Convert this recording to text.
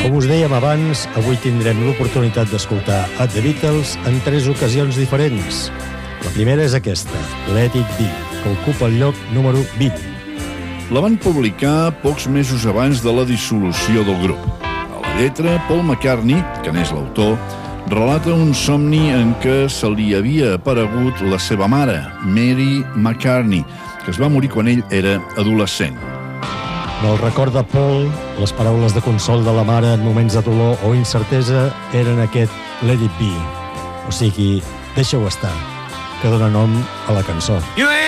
Com us dèiem abans, avui tindrem l'oportunitat d'escoltar The Beatles en 3 ocasions diferents. La primera és aquesta, Let It Be, que ocupa el lloc número 20. La van publicar pocs mesos abans de la dissolució del grup. A la lletra, Paul McCartney, que n'és l'autor, relata un somni en què se li havia aparegut la seva mare, Mary McCartney, que es va morir quan ell era adolescent. Del record de Paul, les paraules de consol de la mare en moments de dolor o incertesa eren aquest Let It Be, o sigui, deixa-ho estar, que dona nom a la cançó. You ain't